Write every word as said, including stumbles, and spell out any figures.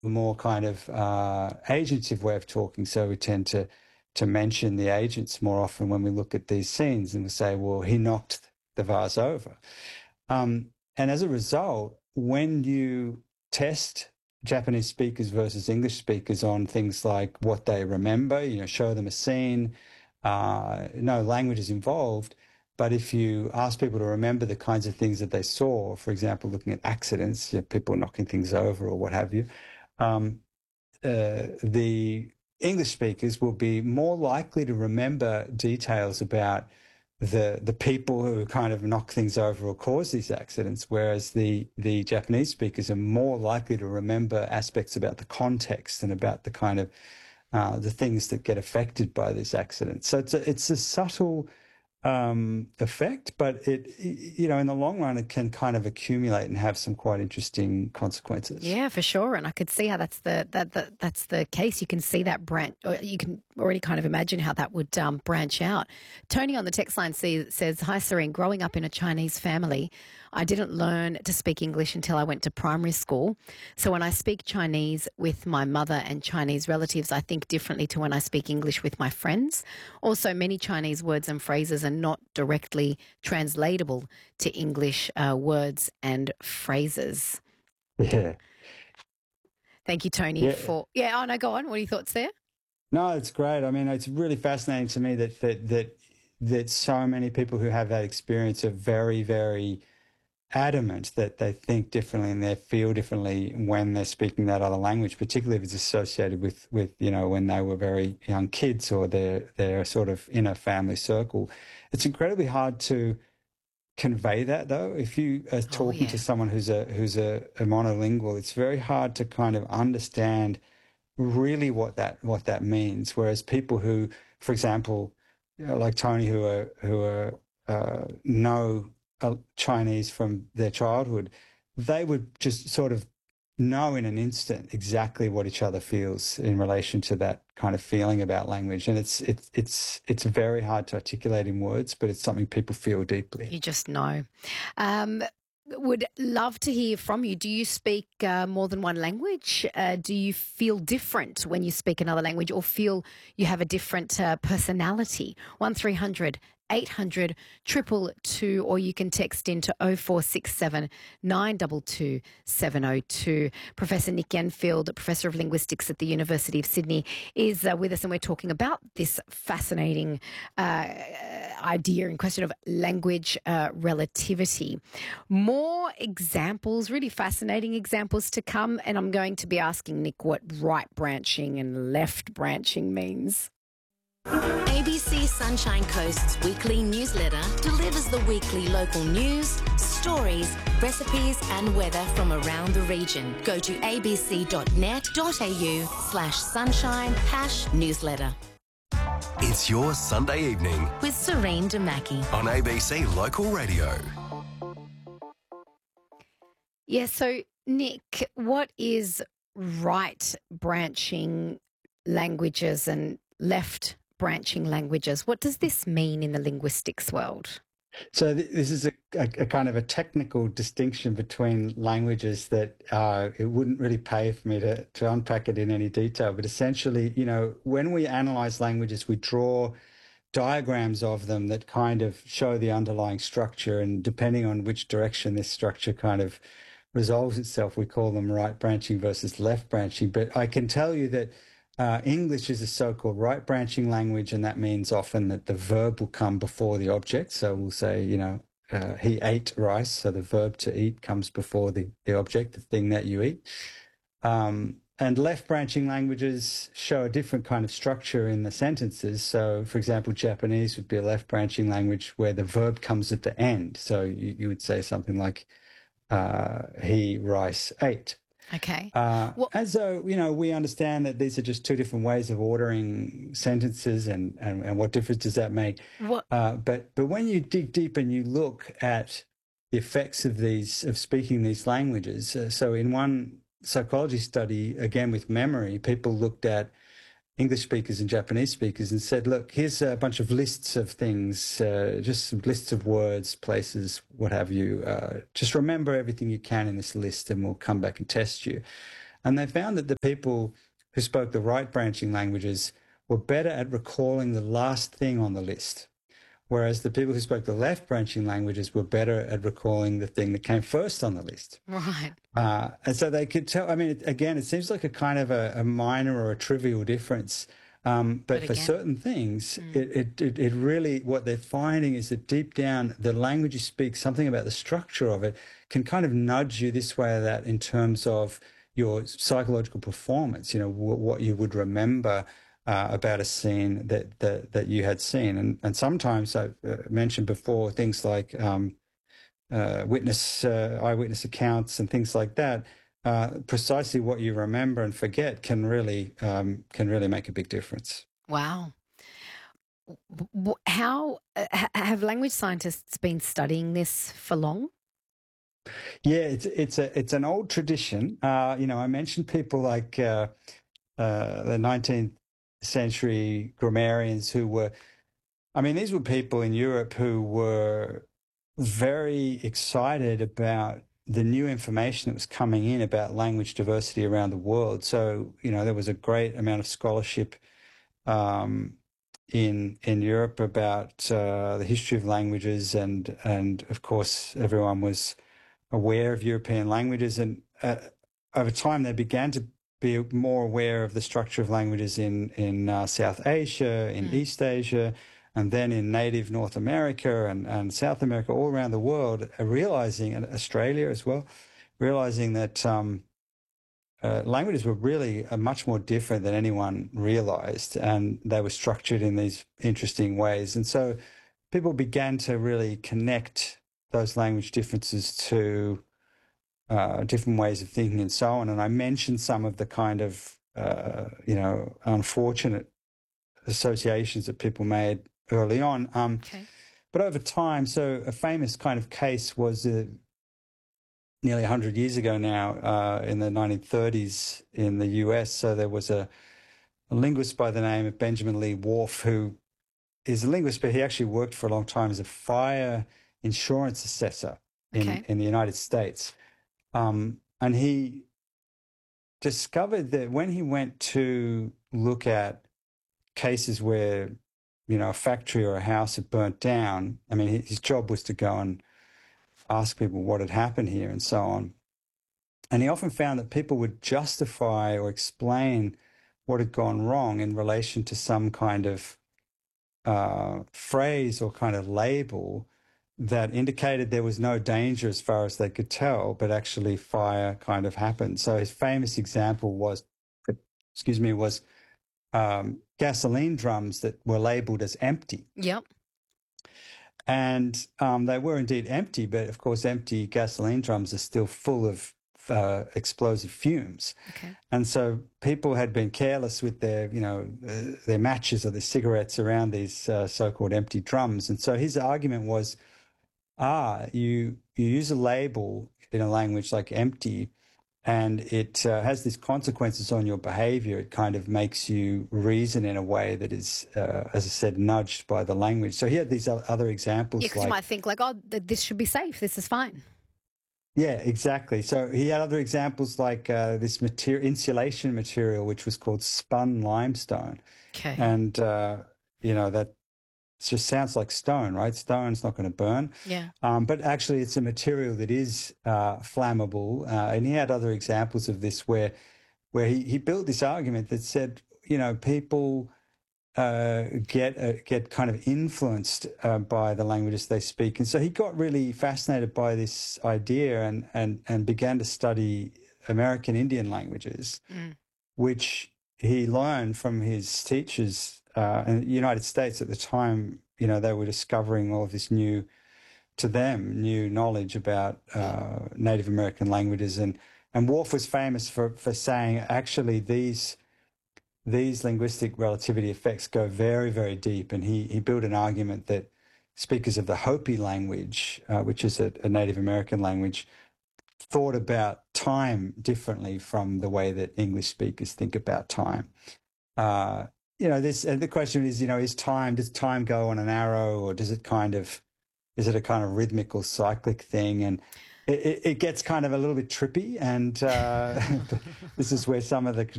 more kind of uh, agentive way of talking. So we tend to to mention the agents more often when we look at these scenes, and we say, well, he knocked the vase over. Um, and as a result, when you test Japanese speakers versus English speakers on things like what they remember, you know, show them a scene, uh, no language is involved. But if you ask people to remember the kinds of things that they saw, for example, looking at accidents, you know, people knocking things over or what have you, um, uh, the English speakers will be more likely to remember details about the the people who kind of knock things over or cause these accidents, whereas the the Japanese speakers are more likely to remember aspects about the context and about the kind of uh, the things that get affected by this accident. So it's a, it's a subtle um, effect, but it, you know, in the long run, it can kind of accumulate and have some quite interesting consequences. Yeah, for sure. And I could see how that's the that, that that's the case. You can see that branch, or you can already kind of imagine how that would um, branch out. Tony on the text line see, says, "Hi, Serene. Growing up in a Chinese family, I didn't learn to speak English until I went to primary school. So when I speak Chinese with my mother and Chinese relatives, I think differently to when I speak English with my friends. Also, many Chinese words and phrases are not directly translatable to English uh, words and phrases." Yeah. Thank you, Tony, Yeah. for... Yeah, oh, no, go on. What are your thoughts there? No, it's great. I mean, it's really fascinating to me that that that that so many people who have that experience are very, very adamant that they think differently and they feel differently when they're speaking that other language, particularly if it's associated with, with you know, when they were very young kids or they're, they're sort of in a family circle. It's incredibly hard to convey that, though. If you are talking oh, yeah. to someone who's a who's a, a monolingual, it's very hard to kind of understand really what that what that means. Whereas people who, for example, you know, like Tony, who are who are uh, know uh, Chinese from their childhood, they would just sort of know in an instant exactly what each other feels in relation to that kind of feeling about language. And it's it's it's it's very hard to articulate in words, but it's something people feel deeply. You just know. Um, would love to hear from you. Do you speak uh, more than one language? Uh, do you feel different when you speak another language, or feel you have a different uh, personality? one three hundred eight hundred two two two, or you can text into oh four six seven nine two two seven oh two. Professor Nick Enfield, Professor of Linguistics at the University of Sydney, is uh, with us, and we're talking about this fascinating uh, idea and question of language uh, relativity. More examples, really fascinating examples to come, and I'm going to be asking Nick what right branching and left branching means. A B C Sunshine Coast's weekly newsletter delivers the weekly local news, stories, recipes and weather from around the region. Go to abc.net.au slash sunshine hash newsletter. It's your Sunday evening With Serene Damaki. on A B C Local Radio. Yeah, so Nick, what is right branching languages and left branching languages? What does this mean in the linguistics world? So th- this is a, a, a kind of a technical distinction between languages that uh, it wouldn't really pay for me to, to unpack it in any detail. But essentially, you know, when we analyze languages, we draw diagrams of them that kind of show the underlying structure. And depending on which direction this structure kind of resolves itself, we call them right branching versus left branching. But I can tell you that Uh, English is a so-called right branching language, and that means often that the verb will come before the object. So we'll say, you know, uh, he ate rice. So the verb to eat comes before the, the object, the thing that you eat. Um, and left branching languages show a different kind of structure in the sentences. So, for example, Japanese would be a left branching language where the verb comes at the end. So you, you would say something like, uh, he rice ate. Okay. Uh, well, and so, you know, we understand that these are just two different ways of ordering sentences, and, and, and what difference does that make? What? Uh, but but when you dig deep and you look at the effects of these of speaking these languages, uh, so in one psychology study, again with memory, people looked at English speakers and Japanese speakers and said, look, here's a bunch of lists of things, uh, just some lists of words, places, what have you. Uh, just remember everything you can in this list and we'll come back and test you. And they found that the people who spoke the right branching languages were better at recalling the last thing on the list, whereas the people who spoke the left branching languages were better at recalling the thing that came first on the list. Right. Uh, and so they could tell, I mean, it, again, it seems like a kind of a, a minor or a trivial difference. Um, but, But for again- certain things, Mm. it, it, it, it really, what they're finding is that deep down, the language you speak, something about the structure of it, can kind of nudge you this way or that in terms of your psychological performance, you know, w- what you would remember uh, about a scene that, that, that you had seen. And, and sometimes, I uh, mentioned before, things like um, uh, witness, uh, eyewitness accounts and things like that, uh, precisely what you remember and forget can really, um, can really make a big difference. Wow. W- w- How uh, ha- have language scientists been studying this for long? Yeah, it's it's a it's an old tradition. Uh, you know, I mentioned people like uh, uh, the nineteenth century grammarians who were, I mean, these were people in Europe who were very excited about the new information that was coming in about language diversity around the world. So, you know, there was a great amount of scholarship um, in in Europe about uh, the history of languages, and and of course, everyone was aware of European languages, and uh, over time they began to be more aware of the structure of languages in in uh, South Asia, in Mm. East Asia, and then in native North America and, and South America, all around the world, uh, realizing, and Australia as well, realizing that um, uh, languages were really uh, much more different than anyone realized, and they were structured in these interesting ways. And so people began to really connect those language differences to uh, different ways of thinking and so on. And I mentioned some of the kind of, uh, you know, unfortunate associations that people made early on. Um, Okay. but over time, so a famous kind of case was uh, nearly one hundred years ago now, uh, in the nineteen thirties in the U S. So there was a, a linguist by the name of Benjamin Lee Whorf, who is a linguist, but he actually worked for a long time as a fire insurance assessor in, Okay. in the United States. Um, and he discovered that when he went to look at cases where, you know, a factory or a house had burnt down, I mean, his job was to go and ask people what had happened here and so on. And he often found that people would justify or explain what had gone wrong in relation to some kind of uh, phrase or kind of label that indicated there was no danger as far as they could tell, but actually fire kind of happened. So his famous example was, excuse me, was um, gasoline drums that were labeled as empty. Yep. And um, they were indeed empty, but of course, empty gasoline drums are still full of uh, explosive fumes. Okay. And so people had been careless with their, you know, uh, their matches or their cigarettes around these uh, so-called empty drums. And so his argument was, ah, you you use a label in a language like empty, and it uh, has these consequences on your behavior. It kind of makes you reason in a way that is, uh, as I said, nudged by the language. So he had these o- other examples. Yeah, because like, you might think like, oh, th- this should be safe. This is fine. yeah, exactly. So he had other examples like uh, this material, insulation material, which was called spun limestone. Okay. And, uh, you know, that just sounds like stone, right? Stone's not going to burn. Yeah. Um, but actually, it's a material that is uh, flammable. Uh, and he had other examples of this where where he, he built this argument that said, you know, people uh, get uh, get kind of influenced uh, by the languages they speak. And so he got really fascinated by this idea and, and, and began to study American Indian languages, Mm. which he learned from his teachers uh, in the United States at the time. You know, they were discovering all of this new, to them, new knowledge about uh, Native American languages. And, and Whorf was famous for, for saying, actually, these these linguistic relativity effects go very, very deep. And he, he built an argument that speakers of the Hopi language, uh, which is a, a Native American language, thought about time differently from the way that English speakers think about time. Uh, you know, this, and the question is, you know, is time, does time go on an arrow, or does it kind of, is it a kind of rhythmical cyclic thing? And it, it gets kind of a little bit trippy, and uh, this is where some of the